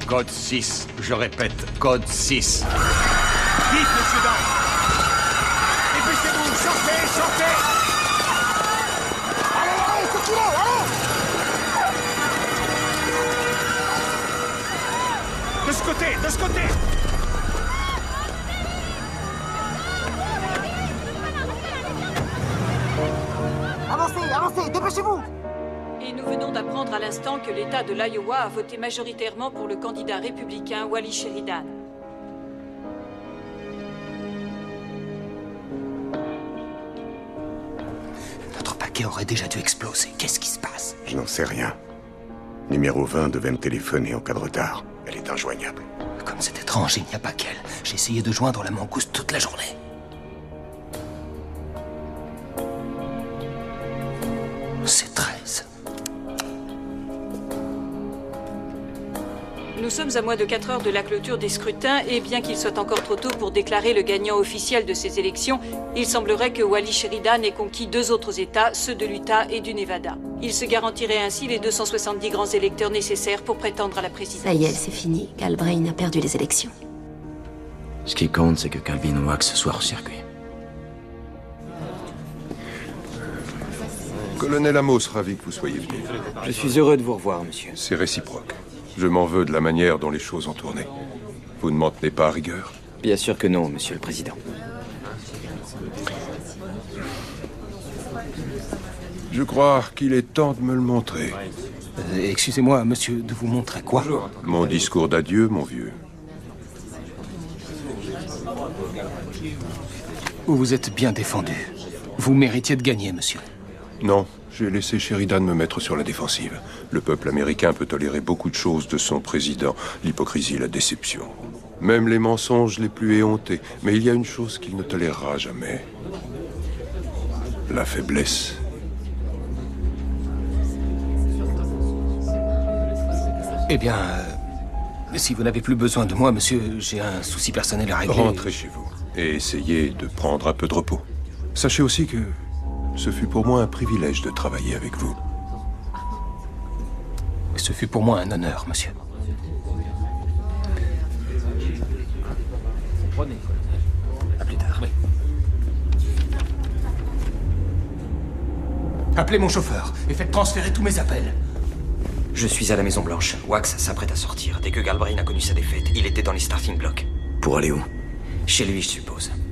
Code 6. Je répète, code 6. Vite, monsieur Dan! Dépêchez-vous! Sortez! Sortez! Allez, sortez-là! Allez! De ce côté! De ce côté! Avancez! Avancez! Dépêchez-vous! Et nous venons d'apprendre à l'instant que l'État de l'Iowa a voté majoritairement pour le candidat républicain Wally Sheridan. Notre paquet aurait déjà dû exploser. Qu'est-ce qui se passe? Je n'en sais rien. Numéro 20 devait me téléphoner en cas de retard. Elle est injoignable. Comme c'est étrange, il n'y a pas qu'elle. J'ai essayé de joindre la mangouste toute la journée. C'est 13. Nous sommes à moins de 4 heures de la clôture des scrutins et bien qu'il soit encore trop tôt pour déclarer le gagnant officiel de ces élections, il semblerait que Wally Sheridan ait conquis 2 autres États, ceux de l'Utah et du Nevada. Il se garantirait ainsi les 270 grands électeurs nécessaires pour prétendre à la présidence. Ça y est, c'est fini. Galbraith a perdu les élections. Ce qui compte, c'est que Calvin Wax soit hors circuit. Colonel Amos, ravi que vous soyez venu. Je suis heureux de vous revoir, monsieur. C'est réciproque. Je m'en veux de la manière dont les choses ont tourné. Vous ne m'en tenez pas à rigueur? Bien sûr que non, monsieur le président. Je crois qu'il est temps de me le montrer. Excusez-moi, monsieur, de vous montrer quoi? Mon discours d'adieu, mon vieux. Vous vous êtes bien défendu. Vous méritiez de gagner, monsieur. Non, j'ai laissé Sheridan me mettre sur la défensive. Le peuple américain peut tolérer beaucoup de choses de son président. L'hypocrisie, la déception. Même les mensonges les plus éhontés. Mais il y a une chose qu'il ne tolérera jamais. La faiblesse. Eh bien, si vous n'avez plus besoin de moi, monsieur, j'ai un souci personnel à régler. Rentrez chez vous et essayez de prendre un peu de repos. Sachez aussi que ce fut pour moi un privilège de travailler avec vous. Ce fut pour moi un honneur, monsieur. À plus tard. Oui. Appelez mon chauffeur et faites transférer tous mes appels. Je suis à la Maison Blanche. Wax s'apprête à sortir. Dès que Galbraith a connu sa défaite, il était dans les starting blocks. Pour aller où? Chez lui, je suppose.